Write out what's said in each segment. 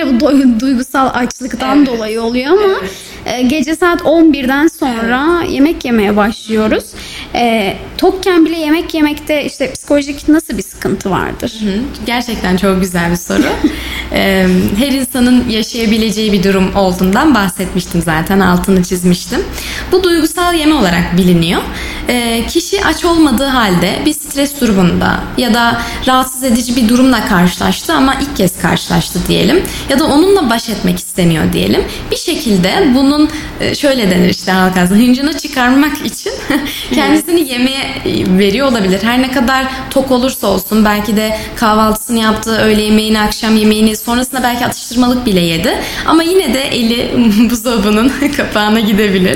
bu duygusal açlıktan dolayı oluyor ama gece saat 11'den sonra yemek yemeye başlıyoruz. Tokken bile yemek yemekte işte psikolojik nasıl bir sıkıntı vardır? Gerçekten çok güzel bir soru. Her insanın yaşayabileceği bir durum olduğundan bahsetmiştim zaten, altını çizmiştim. Bu duygusal yeme olarak biliniyor. Kişi aç olmadığı halde bir stres durumunda ya da rahatsız edici bir durumla karşılaştı ama ilk kez karşılaştı diyelim. Ya da onunla baş etmek istemiyor diyelim. Bir şekilde bunun şöyle denir işte halk ağzında, hıncını çıkarmak için kendisini yemeğe veriyor olabilir. Her ne kadar tok olursa olsun, belki de kahvaltısını yaptı, öğle yemeğini, akşam yemeğini, sonrasında belki atıştırmalık bile yedi. Ama yine de eli buzdolabının kapağına gidebilir.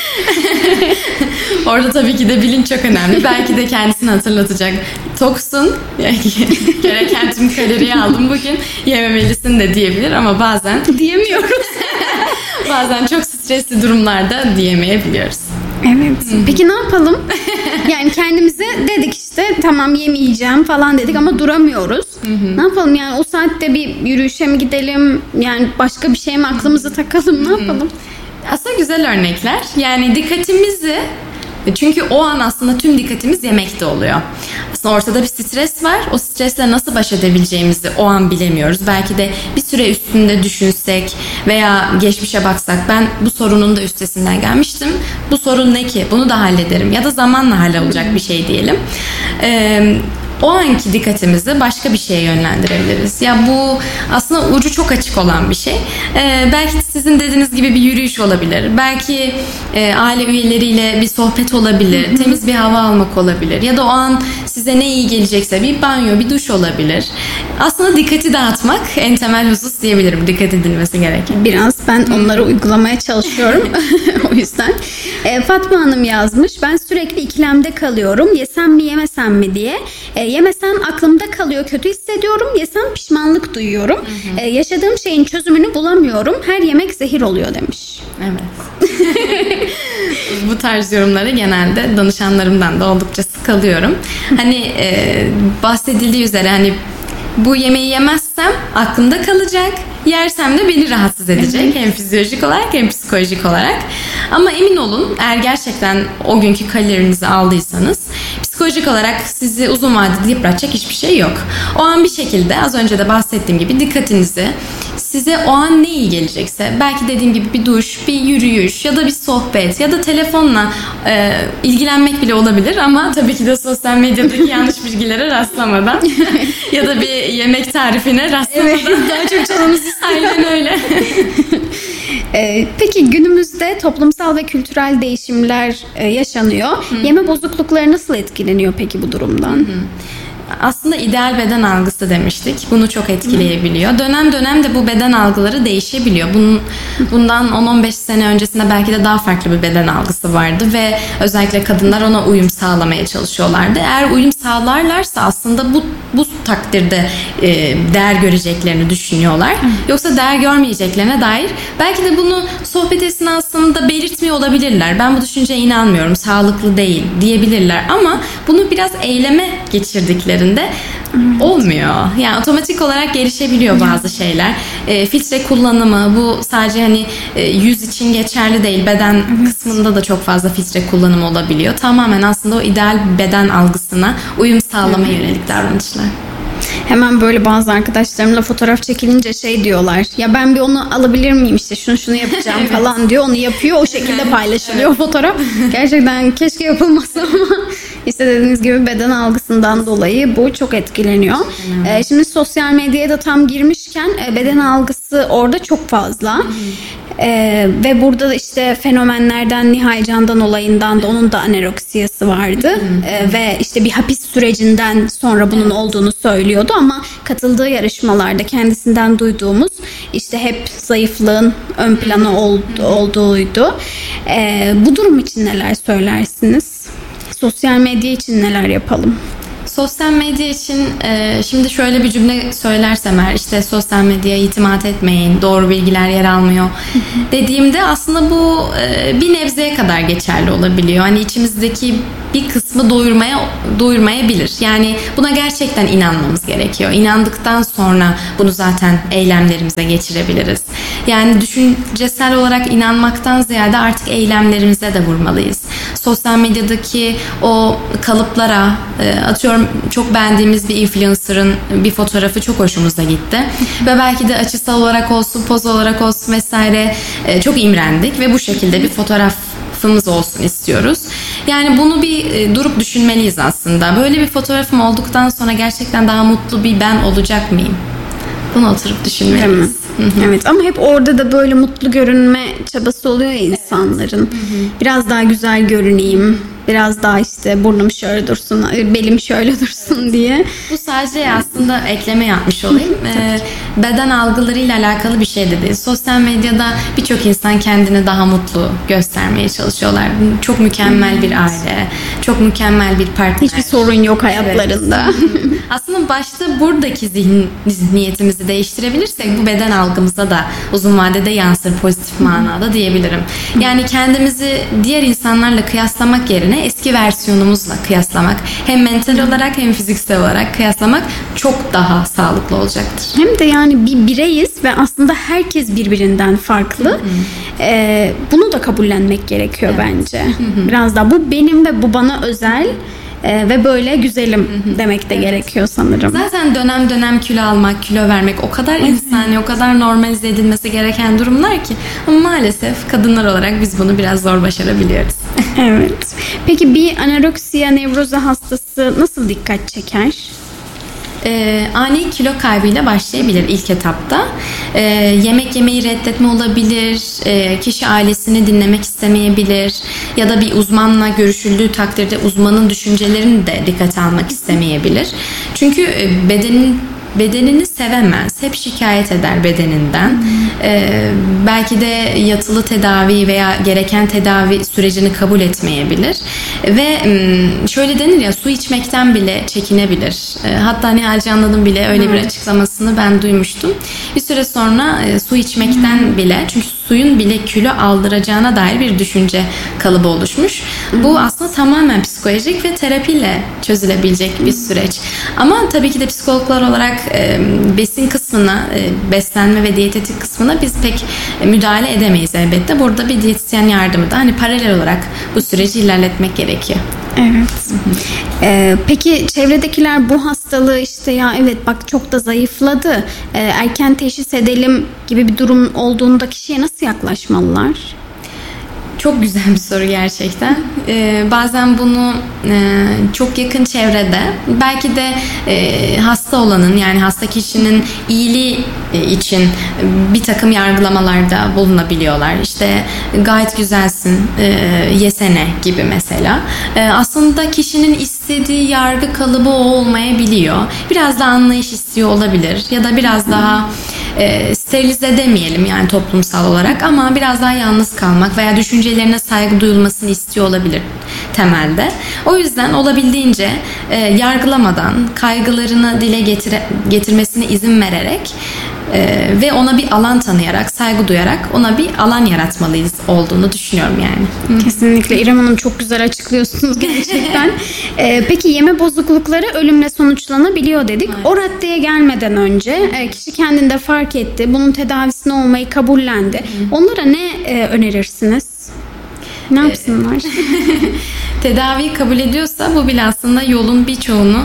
Orada tabii ki de bilinç çok önemli. Belki de kendisini hatırlatacak. Toksun, gereken tüm kaloriyi aldım bugün, yememelisin de diyebilir ama bazen Diyemiyoruz. bazen çok stresli durumlarda diyemeyebiliyoruz. Evet. Peki ne yapalım? Yani kendimize dedik işte tamam yemeyeceğim falan dedik ama duramıyoruz. Ne yapalım yani, o saatte bir yürüyüşe mi gidelim? Yani başka bir şey mi aklımıza takalım? Ne yapalım? Aslında güzel örnekler. Yani dikkatimizi, çünkü o an aslında tüm dikkatimiz yemekte oluyor. Aslında ortada bir stres var. O stresle nasıl baş edebileceğimizi o an bilemiyoruz. Belki de bir süre üstünde düşünsek veya geçmişe baksak, ben bu sorunun da üstesinden gelmiştim. Bu sorun ne ki? Bunu da hallederim. Ya da zamanla hallolacak bir şey diyelim. O anki dikkatimizi başka bir şeye yönlendirebiliriz. Ya bu aslında ucu çok açık olan bir şey. Belki sizin dediğiniz gibi bir yürüyüş olabilir. Belki aile üyeleriyle bir sohbet olabilir. Temiz bir hava almak olabilir. Ya da o an size ne iyi gelecekse bir banyo, bir duş olabilir. Aslında dikkati dağıtmak en temel husus diyebilirim. Dikkat edilmesi gereken. Biraz ben onları uygulamaya çalışıyorum. O yüzden. Fatma Hanım yazmış. Ben sürekli ikilemde kalıyorum. Yesem mi yemesem mi diye. Yemesem aklımda kalıyor, kötü hissediyorum. Yesem pişmanlık duyuyorum. Yaşadığım şeyin çözümünü bulamıyorum. Her yemek zehir oluyor demiş. Evet. Bu tarz yorumları genelde danışanlarımdan da oldukça sık alıyorum. Hani bahsedildiği üzere hani bu yemeği yemezsem aklımda kalacak. Yersem de beni rahatsız edecek. Hem fizyolojik olarak hem psikolojik olarak. Ama emin olun, eğer gerçekten o günkü kalorinizi aldıysanız psikolojik olarak sizi uzun vadede yıpratacak hiçbir şey yok. O an bir şekilde az önce de bahsettiğim gibi dikkatinizi size o an ne iyi gelecekse, belki dediğim gibi bir duş, bir yürüyüş ya da bir sohbet ya da telefonla ilgilenmek bile olabilir ama tabii ki de sosyal medyadaki yanlış bilgilere rastlamadan ya da bir yemek tarifine rastlamadan. Evet, daha çok canımız istiyor. Aynen öyle. Peki günümüzde toplumsal ve kültürel değişimler yaşanıyor. Yeme bozuklukları nasıl etkileniyor peki bu durumdan? Aslında ideal beden algısı demiştik. Bunu çok etkileyebiliyor. Dönem dönem de bu beden algıları değişebiliyor. Bundan 10-15 sene öncesinde belki de daha farklı bir beden algısı vardı ve özellikle kadınlar ona uyum sağlamaya çalışıyorlardı. Eğer uyum sağlarlarsa aslında bu takdirde değer göreceklerini düşünüyorlar. Yoksa değer görmeyeceklerine dair belki de bunu sohbet esnasında belirtmiyor olabilirler. Ben bu düşünceye inanmıyorum, sağlıklı değil diyebilirler ama bunu biraz eyleme geçirdiklerinde olmuyor. Yani otomatik olarak gelişebiliyor bazı şeyler. Filtre kullanımı, bu sadece hani yüz için geçerli değil. Beden kısmında da çok fazla filtre kullanımı olabiliyor. Tamamen aslında o ideal beden algısına uyum sağlamaya yönelik davranışlar. Hemen böyle bazı arkadaşlarımla fotoğraf çekilince şey diyorlar. Ya ben bir onu alabilir miyim, işte şunu yapacağım falan diyor. Onu yapıyor, o şekilde paylaşılıyor fotoğraf. Gerçekten keşke yapılmasa ama işte dediğiniz gibi beden algısından dolayı bu çok etkileniyor. Şimdi sosyal medyaya da tam girmişken beden algısı orada çok fazla. Ve burada da işte fenomenlerden Nihal Candan olayından da onun da anoreksiyası vardı. Ve işte bir hapis sürecinden sonra bunun olduğunu söylüyordu ama katıldığı yarışmalarda kendisinden duyduğumuz işte hep zayıflığın ön plana olduğuydu. Bu durum için neler söylersiniz? Sosyal medya için neler yapalım? Sosyal medya için şimdi şöyle bir cümle söylersem eğer, işte sosyal medyaya itimat etmeyin, doğru bilgiler yer almıyor dediğimde aslında bu bir nebzeye kadar geçerli olabiliyor. Hani içimizdeki bir kısmı doyurmayabilir. Yani buna gerçekten inanmamız gerekiyor. İnandıktan sonra bunu zaten eylemlerimize geçirebiliriz. Yani düşüncesel olarak inanmaktan ziyade artık eylemlerimize de vurmalıyız. Sosyal medyadaki o kalıplara, atıyorum çok beğendiğimiz bir influencer'ın bir fotoğrafı çok hoşumuza gitti. Ve belki de açısal olarak olsun, poz olarak olsun vesaire çok imrendik ve bu şekilde bir fotoğrafımız olsun istiyoruz. Yani bunu bir durup düşünmeliyiz aslında. Böyle bir fotoğrafım olduktan sonra gerçekten daha mutlu bir ben olacak mıyım? Bunu oturup düşünmeliyiz. Evet, ama hep orada da böyle mutlu görünme çabası oluyor ya insanların. Biraz daha güzel görüneyim, biraz daha işte burnum şöyle dursun, belim şöyle dursun diye. Bu sadece aslında ekleme yapmış olayım. Beden algılarıyla alakalı bir şey de değil. Sosyal medyada birçok insan kendini daha mutlu göstermeye çalışıyorlar. Çok mükemmel bir aile, çok mükemmel bir partner. Hiçbir sorun yok hayatlarında. Aslında başta buradaki zihniyetimizi değiştirebilirsek bu beden algımıza da uzun vadede yansır pozitif manada diyebilirim. Yani kendimizi diğer insanlarla kıyaslamak yerine eski versiyonumuzla kıyaslamak, hem mental olarak hem fiziksel olarak kıyaslamak çok daha sağlıklı olacaktır. Hem de yani bir bireyiz ve aslında herkes birbirinden farklı. Bunu da kabullenmek gerekiyor bence. Biraz daha bu benim ve bu bana özel. Ve böyle güzelim demek de gerekiyor sanırım. Zaten dönem dönem kilo almak, kilo vermek o kadar insani, o kadar normalize edilmesi gereken durumlar ki. Ama maalesef kadınlar olarak biz bunu biraz zor başarabiliyoruz. Evet. Peki bir anoreksiya nevrozu hastası nasıl dikkat çeker? Ani kilo kaybıyla başlayabilir ilk etapta. Yemek yemeyi reddetme olabilir, kişi ailesini dinlemek istemeyebilir ya da bir uzmanla görüşüldüğü takdirde uzmanın düşüncelerini de dikkate almak istemeyebilir. Çünkü bedenini sevemez. Hep şikayet eder bedeninden. Belki de yatılı tedavi veya gereken tedavi sürecini kabul etmeyebilir. Ve şöyle denir ya, su içmekten bile çekinebilir. Hatta Nihal Canlı'nın bile öyle bir açıklamasını ben duymuştum. Bir süre sonra su içmekten bile, çünkü suyun bile kilo aldıracağına dair bir düşünce kalıbı oluşmuş. Bu aslında tamamen psikolojik ve terapiyle çözülebilecek bir süreç. Ama tabii ki de psikologlar olarak besin kısmına, beslenme ve diyetetik kısmına biz pek müdahale edemeyiz elbette. Burada bir diyetisyen yardımı da hani paralel olarak bu süreci ilerletmek gerekiyor. Evet. Peki çevredekiler bu hastalığı işte ya evet bak çok da zayıfladı, erken teşhis edelim gibi bir durum olduğunda kişiye nasıl yaklaşmalılar? Çok güzel bir soru gerçekten. Bazen bunu çok yakın çevrede, belki de hasta olanın, yani hasta kişinin iyiliği için bir takım yargılamalarda bulunabiliyorlar. İşte gayet güzelsin, yesene gibi mesela. Aslında kişinin istediği yargı kalıbı o olmayabiliyor. Biraz daha anlayış istiyor olabilir ya da biraz daha sterilize demeyelim yani toplumsal olarak, ama biraz daha yalnız kalmak veya düşüncelerine saygı duyulmasını istiyor olabilir temelde. O yüzden olabildiğince yargılamadan, kaygılarını dile getirmesine izin vererek ve ona bir alan tanıyarak, saygı duyarak ona bir alan yaratmalıyız olduğunu düşünüyorum yani. Kesinlikle İrem Hanım, çok güzel açıklıyorsunuz gerçekten. Peki yeme bozuklukları ölümle sonuçlanabiliyor dedik. Evet. O raddeye gelmeden önce kişi kendinde fark etti, bunun tedavisine olmayı kabullendi. Onlara ne önerirsiniz? Ne yapsınlar? Tedaviyi kabul ediyorsa bu bile aslında yolun birçoğunu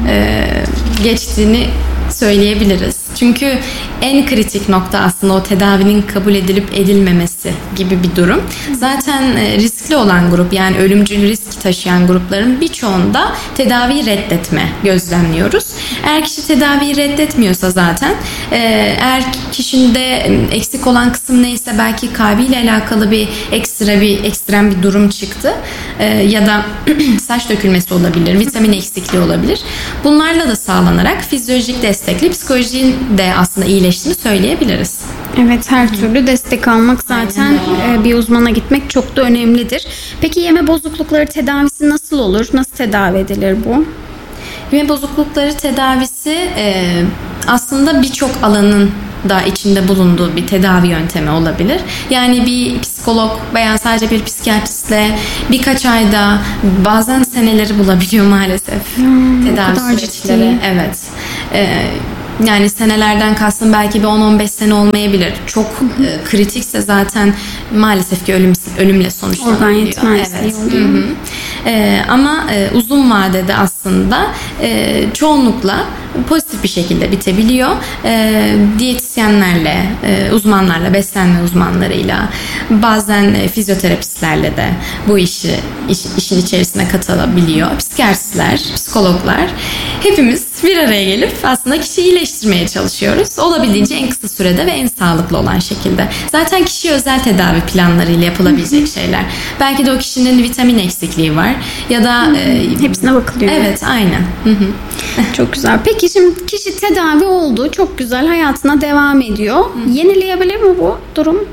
geçtiğini söyleyebiliriz. Çünkü en kritik nokta aslında o tedavinin kabul edilip edilmemesi gibi bir durum. Zaten riskli olan grup, yani ölümcül risk taşıyan grupların birçoğunda tedaviyi reddetme gözlemliyoruz. Eğer kişi tedaviyi reddetmiyorsa zaten, eğer kişinde eksik olan kısım neyse, belki kalbiyle alakalı bir ekstrem bir durum çıktı ya da saç dökülmesi olabilir, vitamin eksikliği olabilir. Bunlarla da sağlanarak fizyolojik destekli psikolojinin de aslında iyileştiğini söyleyebiliriz. Evet, her türlü destek almak zaten, bir uzmana gitmek çok da önemlidir. Peki yeme bozuklukları tedavisi nasıl olur? Nasıl tedavi edilir bu? Büyüme bozuklukları tedavisi aslında birçok alanın da içinde bulunduğu bir tedavi yöntemi olabilir. Yani bir psikolog veya sadece bir psikiyatristle birkaç ayda, bazen seneleri bulabiliyor maalesef tedavi süreçleri. Evet. Yani senelerden kastım belki bir 10-15 sene olmayabilir. Çok kritikse zaten maalesef ki ölümle sonuçlanabiliyor. Organ yetmezliği oluyor. Ama uzun vadede aslında çoğunlukla pozitif bir şekilde bitebiliyor. Diyetisyenlerle, uzmanlarla, beslenme uzmanlarıyla, bazen fizyoterapistlerle de bu işin içerisine katılabiliyor. Psikiyatristler, psikologlar, hepimiz bir araya gelip aslında kişiyi iyileştirmeye çalışıyoruz. Olabildiğince en kısa sürede ve en sağlıklı olan şekilde. Zaten kişiye özel tedavi planlarıyla yapılabilecek şeyler. Belki de o kişinin vitamin eksikliği var ya da hepsine bakılıyor. Evet, aynen. Çok güzel. Peki şimdi kişi tedavi oldu. Çok güzel. Hayatına devam ediyor. Yenileyebilir mi bu durum?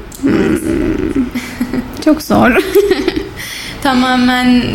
Çok zor. Tamamen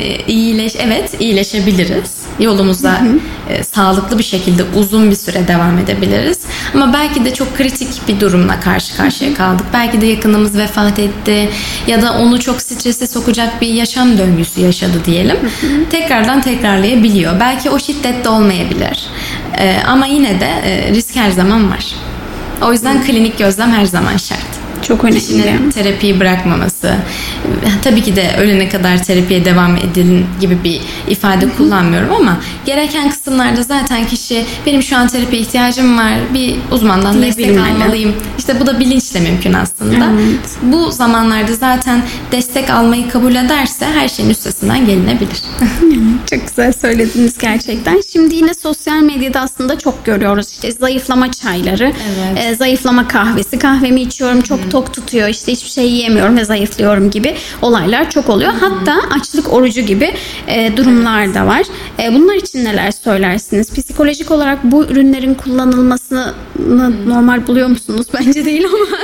iyileşebiliriz. Yolumuza sağlıklı bir şekilde uzun bir süre devam edebiliriz. Ama belki de çok kritik bir durumla karşı karşıya kaldık. Belki de yakınımız vefat etti ya da onu çok strese sokacak bir yaşam döngüsü yaşadı diyelim. Tekrardan tekrarlayabiliyor. Belki o şiddette olmayabilir. Ama yine de risk her zaman var. O yüzden klinik gözlem her zaman şart. Çok önemli. Kişinin terapiyi bırakmaması. Tabii ki de ölene kadar terapiye devam edin gibi bir ifade kullanmıyorum ama gereken kısımlarda zaten kişi benim şu an terapiye ihtiyacım var, bir uzmandan destek almalıyım. İşte bu da bilinçle mümkün aslında. Evet. Bu zamanlarda zaten destek almayı kabul ederse her şeyin üstesinden gelinebilir. Çok güzel söylediniz gerçekten. Şimdi yine sosyal medyada aslında çok görüyoruz. İşte zayıflama çayları, zayıflama kahvesi. Kahvemi içiyorum, çok tok tutuyor, işte hiçbir şey yiyemiyorum ve zayıflıyorum gibi olaylar çok oluyor. Hatta açlık orucu gibi durumlar da var. Bunlar için neler söylersiniz? Psikolojik olarak bu ürünlerin kullanılmasını normal buluyor musunuz? Bence değil ama.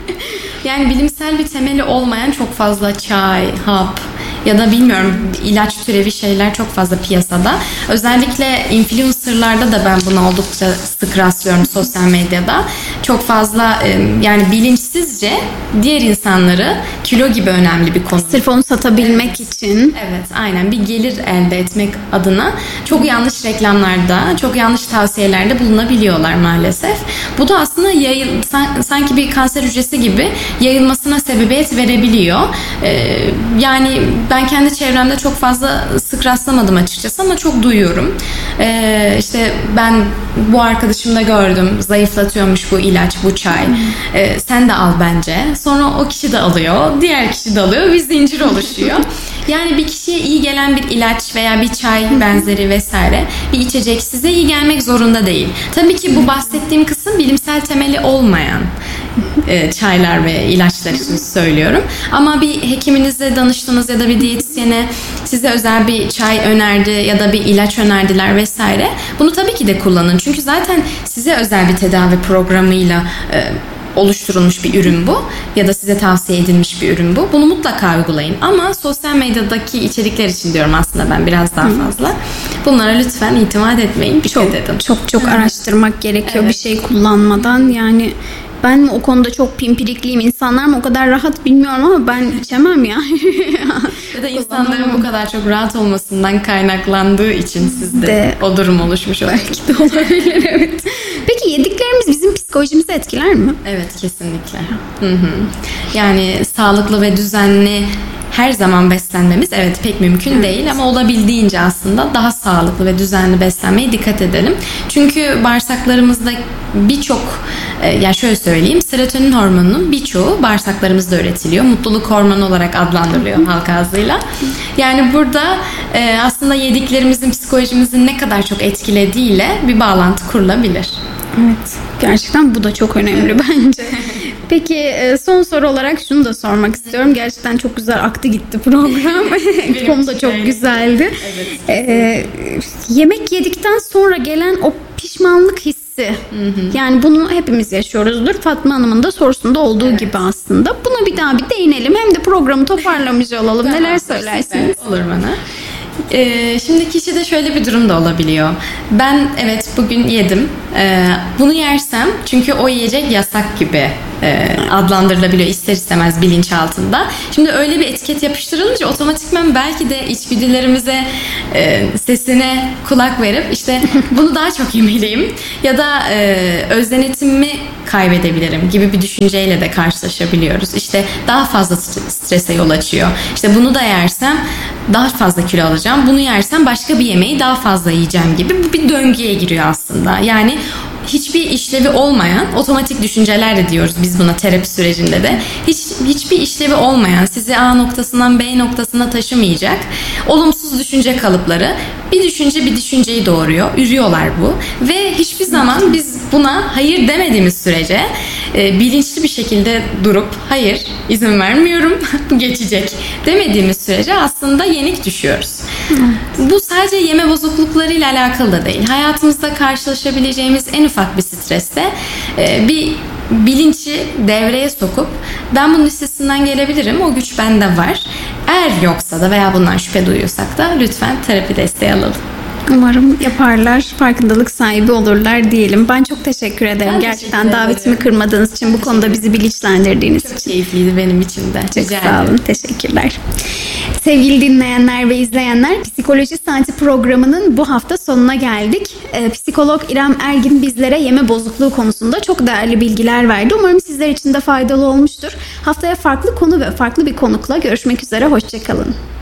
Yani bilimsel bir temeli olmayan çok fazla çay, hap ya da bilmiyorum ilaç türevi şeyler çok fazla piyasada. Özellikle influencerlarda da ben buna oldukça sık rastlıyorum sosyal medyada. Çok fazla yani bilinçsizce diğer insanları kilo gibi önemli bir konu. Sırf onu satabilmek için. Evet, aynen, bir gelir elde etmek adına çok yanlış reklamlarda, çok yanlış tavsiyelerde bulunabiliyorlar maalesef. Bu da aslında sanki bir kanser hücresi gibi yayılmasına sebebiyet verebiliyor. Yani ben kendi çevremde çok fazla sık rastlamadım açıkçası ama çok duyuyorum. İşte ben bu arkadaşımda gördüm, zayıflatıyormuş bu ilaç, bu çay. Sen de al bence. Sonra o kişi de alıyor, diğer kişi de alıyor. Bir zincir oluşuyor. Yani bir kişiye iyi gelen bir ilaç veya bir çay benzeri vesaire bir içecek size iyi gelmek zorunda değil. Tabii ki bu bahsettiğim kısım bilimsel temeli olmayan çaylar ve ilaçlar için söylüyorum. Ama bir hekiminize danıştınız ya da bir diyetisyene size özel bir çay önerdi ya da bir ilaç önerdiler vesaire. Bunu tabii ki de kullanın. Çünkü zaten size özel bir tedavi programıyla oluşturulmuş bir ürün bu ya da size tavsiye edilmiş bir ürün bu. Bunu mutlaka uygulayın. Ama sosyal medyadaki içerikler için diyorum aslında ben biraz daha fazla. Bunlara lütfen itimat etmeyin. Dikkat edin. Çok araştırmak gerekiyor bir şey kullanmadan. Yani ben o konuda çok pimpirikliyim. İnsanlar mı o kadar rahat bilmiyorum ama ben içemem ya. Ya da insanların bu kadar çok rahat olmasından kaynaklandığı için sizde o durum oluşmuş olabilir. Belki de olabilir, evet. Peki yediklerimiz bizim psikolojimizi etkiler mi? Evet, kesinlikle. Yani sağlıklı ve düzenli her zaman beslenmemiz pek mümkün değil ama olabildiğince aslında daha sağlıklı ve düzenli beslenmeye dikkat edelim. Çünkü bağırsaklarımızda birçok yani şöyle söyleyeyim, serotonin hormonunun birçoğu bağırsaklarımızda üretiliyor. Mutluluk hormonu olarak adlandırılıyor halk ağzıyla. Yani burada aslında yediklerimizin psikolojimizi ne kadar çok etkilediğiyle bir bağlantı kurulabilir. Evet. Gerçekten bu da çok önemli bence. Peki son soru olarak şunu da sormak istiyorum. Gerçekten çok güzel aktı gitti program. Konu da çok güzeldi. Evet. Yemek yedikten sonra gelen o pişmanlık hissi. Yani bunu hepimiz yaşıyoruzdur. Fatma Hanım'ın da sorusunda olduğu gibi aslında. Buna bir daha bir değinelim. Hem de programı toparlamış olalım. Neler söylersiniz? Olur bana. Şimdi kişide şöyle bir durum da olabiliyor. Ben evet bugün yedim. Bunu yersem, çünkü o yiyecek yasak gibi adlandırılabiliyor ister istemez bilinçaltında. Şimdi öyle bir etiket yapıştırılınca otomatikman belki de içgüdülerimize sesine kulak verip işte bunu daha çok yemeliyim ya da öz denetimimi kaybedebilirim gibi bir düşünceyle de karşılaşabiliyoruz. İşte daha fazla strese yol açıyor. İşte bunu da yersem daha fazla kilo alacağım. Bunu yersem başka bir yemeği daha fazla yiyeceğim gibi. Bu bir döngüye giriyor aslında. Yani hiçbir işlevi olmayan otomatik düşünceler de diyoruz biz buna terapi sürecinde de. Hiçbir işlevi olmayan, sizi A noktasından B noktasına taşımayacak olumsuz düşünce kalıpları bir düşünceyi doğuruyor. Ürüyorlar bu. Ve hiçbir zaman biz buna hayır demediğimiz sürece bilinçli bir şekilde durup hayır izin vermiyorum bu geçecek demediğimiz sürece aslında yenik düşüyoruz. Bu sadece yeme bozukluklarıyla alakalı da değil. Hayatımızda karşılaşabileceğimiz en ufak bir streste bir bilinci devreye sokup ben bunun listesinden gelebilirim, o güç bende var. Eğer yoksa da veya bundan şüphe duyuyorsak da lütfen terapi desteği alalım. Umarım yaparlar, farkındalık sahibi olurlar diyelim. Ben çok teşekkür ederim. Ben Gerçekten teşekkür davetimi ederim. kırmadığınız için, bu konuda bizi bilinçlendirdiğiniz Çok için. keyifliydi benim için de. Çok Rica sağ olun. ederim. Teşekkürler. Sevgili dinleyenler ve izleyenler, Psikoloji Saati programının bu hafta sonuna geldik. Psikolog İrem Ergin bizlere yeme bozukluğu konusunda çok değerli bilgiler verdi. Umarım sizler için de faydalı olmuştur. Haftaya farklı konu ve farklı bir konukla görüşmek üzere. Hoşça kalın.